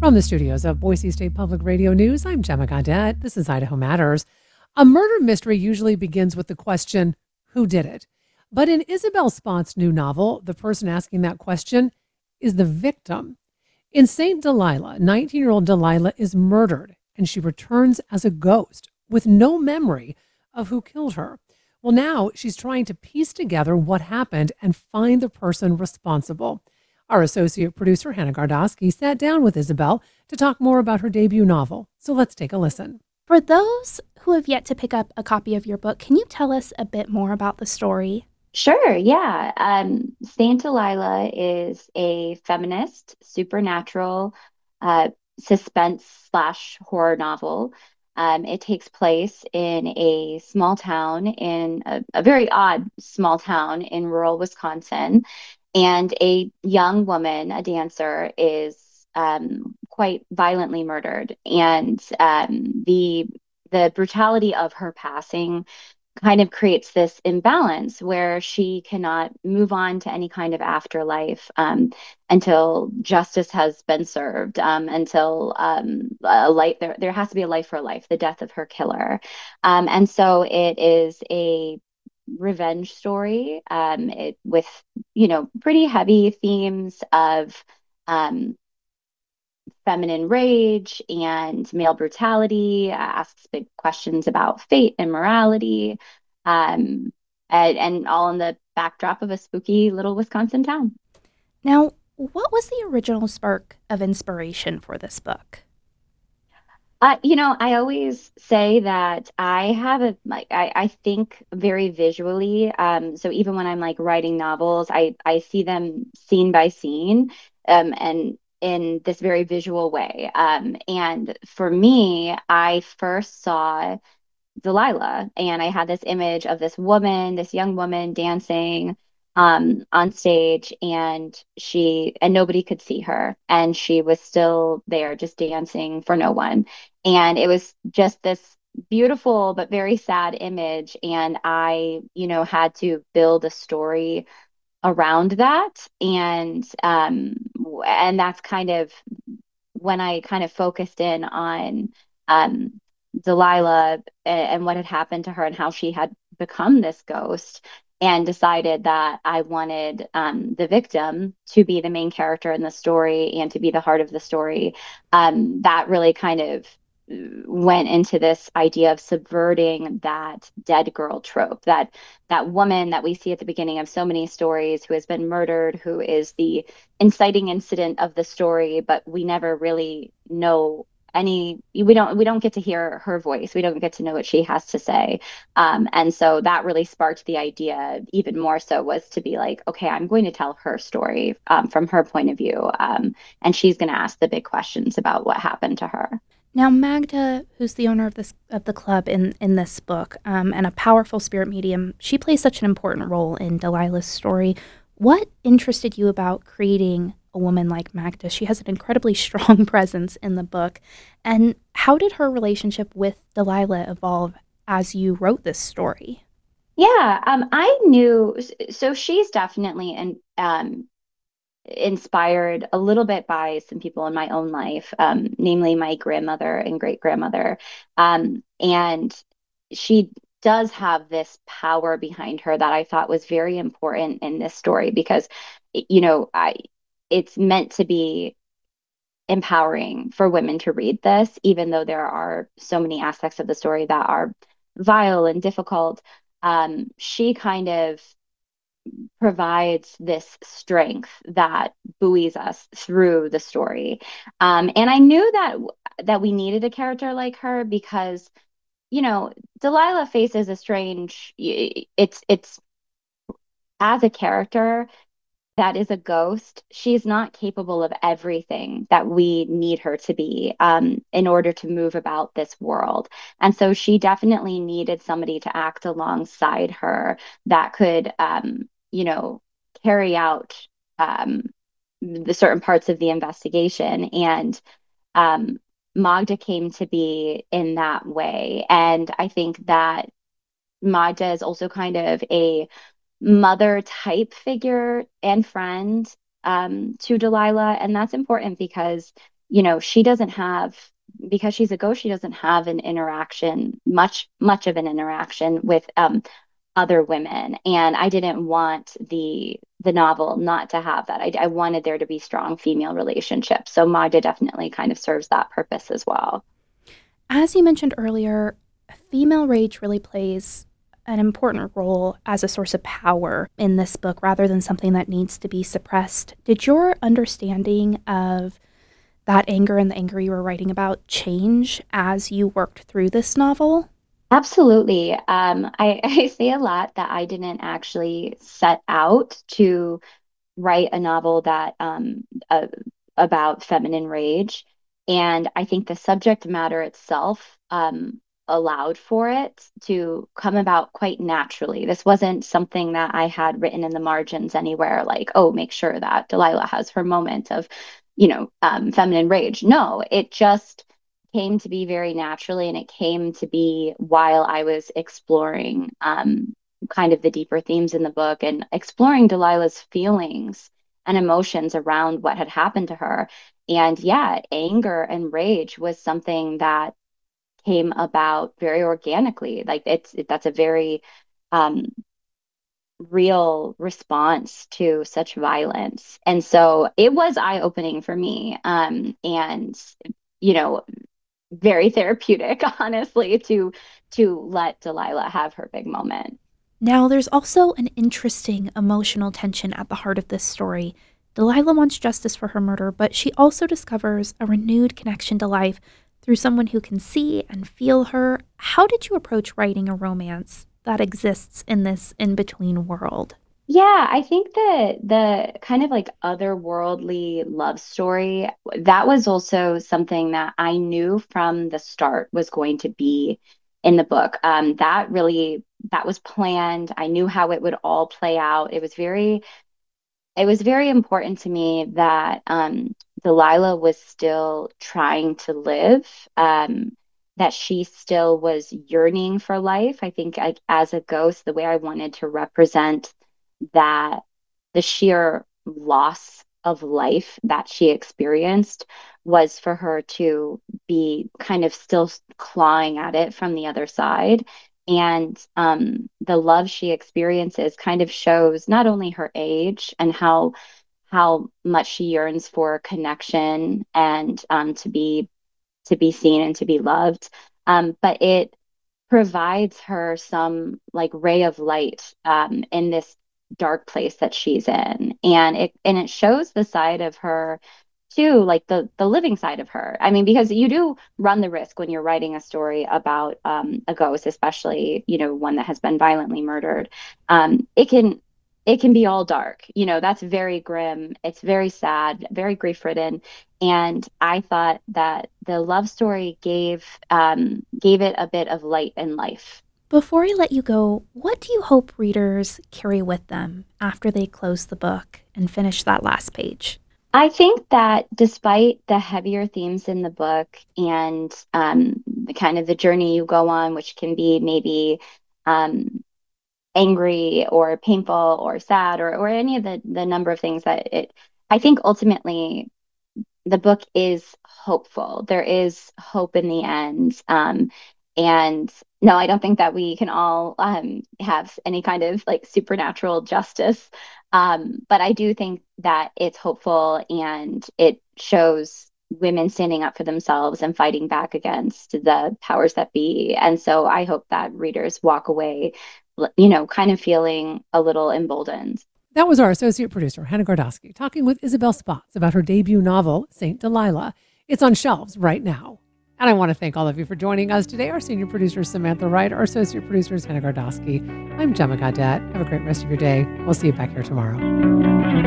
From the studios of Boise State Public Radio News, I'm Gemma Gaudette. This is Idaho Matters. A murder mystery usually begins with the question, who did it? But in Isabel Spott's new novel, the person asking that question is the victim. In St. Delilah, 19-year-old Delilah is murdered, and she returns as a ghost with no memory of who killed her. Well, now she's trying to piece together what happened and find the person responsible. Our associate producer, Hannah Gardosky, sat down with Isabel to talk more about her debut novel. So let's take a listen. For those who have yet to pick up a copy of your book, can you tell us a bit more about the story? Sure, yeah. Saint Delilah is a feminist, supernatural, suspense slash horror novel. It takes place in a small town, in a very odd small town in rural Wisconsin. And a young woman, a dancer, is quite violently murdered. And the brutality of her passing kind of creates this imbalance where she cannot move on to any kind of afterlife until justice has been served, until a life, there has to be a life for a life, the death of her killer. And so it is a revenge story, with, pretty heavy themes of um, feminine rage and male brutality, asks big questions about fate and morality, and all in the backdrop of a spooky little Wisconsin town. Now, what was the original spark of inspiration for this book? I always say that I think very visually. So even when I'm like writing novels, I see them scene by scene, and in this very visual way. And for me, I first saw Delilah, and I had this image of this woman, this young woman dancing on stage, and nobody could see her, and she was still there just dancing for no one. And it was just this beautiful but very sad image, and I, had to build a story around that. And that's kind of when I kind of focused in on um, Delilah and what had happened to her and how she had become this ghost, and decided that I wanted the victim to be the main character in the story and to be the heart of the story. That really kind of went into this idea of subverting that dead girl trope, that woman that we see at the beginning of so many stories who has been murdered, who is the inciting incident of the story, but we never really know we don't get to hear her voice. We don't get to know what she has to say. And so that really sparked the idea even more so, was to be like, okay, I'm going to tell her story from her point of view. And she's going to ask the big questions about what happened to her. Now, Magda, who's the owner of the club in this book, and a powerful spirit medium, she plays such an important role in Delilah's story. What interested you about creating a woman like Magda? She has an incredibly strong presence in the book. And how did her relationship with Delilah evolve as you wrote this story? Yeah, I knew. So she's definitely inspired a little bit by some people in my own life, namely my grandmother and great grandmother. And she does have this power behind her that I thought was very important in this story because, it's meant to be empowering for women to read this, even though there are so many aspects of the story that are vile and difficult. She kind of provides this strength that buoys us through the story. And I knew that we needed a character like her because, Delilah faces a strange. It's as a character that is a ghost, she's not capable of everything that we need her to be, in order to move about this world. And so she definitely needed somebody to act alongside her that could, carry out um, the certain parts of the investigation. And um, Magda came to be in that way. And I think that Magda is also kind of a mother type figure and friend, to Delilah. And that's important because, she doesn't have, because she's a ghost, she doesn't have an interaction, much of an interaction with other women. And I didn't want the novel not to have that. I wanted there to be strong female relationships. So Magda definitely kind of serves that purpose as well. As you mentioned earlier, female rage really plays an important role as a source of power in this book rather than something that needs to be suppressed. Did your understanding of that anger and the anger you were writing about change as you worked through this novel? Absolutely. I say a lot that I didn't actually set out to write a novel that about feminine rage, and I think the subject matter itself allowed for it to come about quite naturally. This wasn't something that I had written in the margins anywhere, like, oh, make sure that Delilah has her moment of, feminine rage. No, it just came to be very naturally, and it came to be while I was exploring kind of the deeper themes in the book and exploring Delilah's feelings and emotions around what had happened to her. And yeah, anger and rage was something that came about very organically. Like that's a very um, real response to such violence. And so it was eye-opening for me. And you know, very therapeutic, honestly, to let Delilah have her big moment. Now, there's also an interesting emotional tension at the heart of this story. Delilah wants justice for her murder, but she also discovers a renewed connection to life through someone who can see and feel her. How did you approach writing a romance that exists in this in between world? Yeah, I think the kind of like otherworldly love story, that was also something that I knew from the start was going to be in the book. That was planned. I knew how it would all play out. It was very important to me that Delilah was still trying to live, that she still was yearning for life. I think like as a ghost, the way I wanted to represent that the sheer loss of life that she experienced was for her to be kind of still clawing at it from the other side. And the love she experiences kind of shows not only her age and how much she yearns for connection and to be seen and to be loved, but it provides her some like ray of light in this dark place that she's in, and it shows the side of her too, like the living side of her. I mean, because you do run the risk when you're writing a story about a ghost, especially one that has been violently murdered. It can be all dark. That's very grim. It's very sad, very grief ridden. And I thought that the love story gave it a bit of light and life. Before I let you go, what do you hope readers carry with them after they close the book and finish that last page? I think that despite the heavier themes in the book and the kind of the journey you go on, which can be maybe um, angry or painful or sad or any of the number of things I think ultimately the book is hopeful. There is hope in the end. And no, I don't think that we can all have any kind of like supernatural justice. But I do think that it's hopeful and it shows women standing up for themselves and fighting back against the powers that be. And so I hope that readers walk away, kind of feeling a little emboldened. That was our associate producer, Hannah Gardowski, talking with Isabel Spots about her debut novel, St. Delilah. It's on shelves right now. And I want to thank all of you for joining us today. Our senior producer is Samantha Wright. Our associate producer is Hannah Gardowski. I'm Gemma Gadet. Have a great rest of your day. We'll see you back here tomorrow.